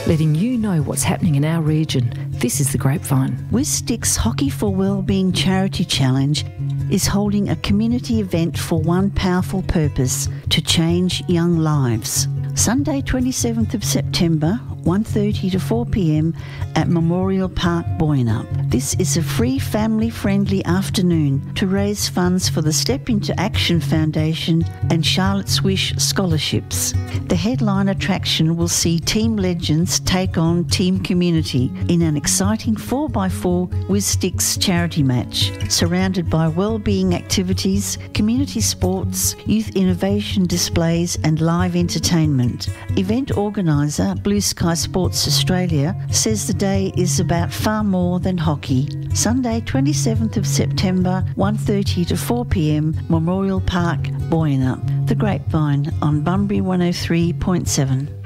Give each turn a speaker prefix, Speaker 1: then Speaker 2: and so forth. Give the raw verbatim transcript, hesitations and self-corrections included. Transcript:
Speaker 1: letting you know what's happening in our region. This is The Grapevine.
Speaker 2: WisSticks Hockey for Wellbeing Charity Challenge is holding a community event for one powerful purpose: to change young lives. Sunday twenty-seventh of September, one thirty to four p m at Memorial Park, Boyanup. This is a free family-friendly afternoon to raise funds for the Step Into Action Foundation and Charlotte's Wish scholarships. The headline attraction will see team legends take on Team Community in an exciting four by four WisSticks charity match, surrounded by wellbeing activities, community sports, youth innovation displays and live entertainment. Event organiser Blue Sky Sports Australia says the day is about far more than hockey. Sunday twenty-seventh of September, one thirty to four p m, Memorial Park, Boyanup. The Grapevine on Bunbury one oh three point seven.